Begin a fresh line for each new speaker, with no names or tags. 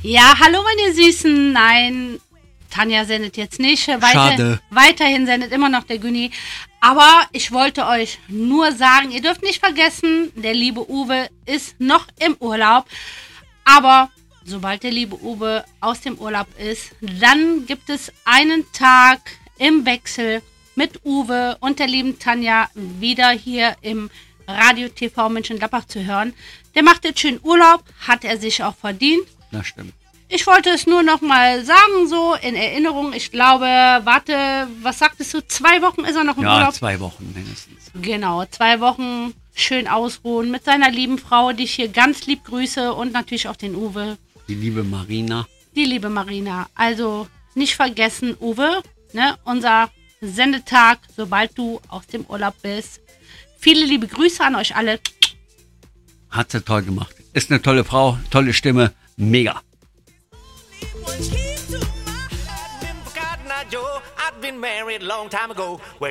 Ja, hallo meine Süßen. Nein, Tanja sendet jetzt nicht.
Schade.
Weiterhin sendet immer noch der Günni. Aber ich wollte euch nur sagen, ihr dürft nicht vergessen, der liebe Uwe ist noch im Urlaub. Aber sobald der liebe Uwe aus dem Urlaub ist, dann gibt es einen Tag im Wechsel mit Uwe und der lieben Tanja wieder hier im Radio TV Mönchengladbach zu hören. Der macht jetzt schön Urlaub, hat er sich auch verdient.
Das stimmt.
Ich wollte es nur noch mal sagen, so in Erinnerung. Ich glaube, was sagtest du? 2 Wochen ist er noch im Urlaub?
Ja, 2 Wochen mindestens.
Genau, 2 Wochen schön ausruhen mit seiner lieben Frau, die ich hier ganz lieb grüße und natürlich auch den Uwe.
Die liebe Marina.
Die liebe Marina. Also nicht vergessen, Uwe, ne, unser Sendetag, sobald du aus dem Urlaub bist. Viele liebe Grüße an euch alle.
Hat sie toll gemacht. Ist eine tolle Frau, tolle Stimme, mega.
I'd been married a long time ago.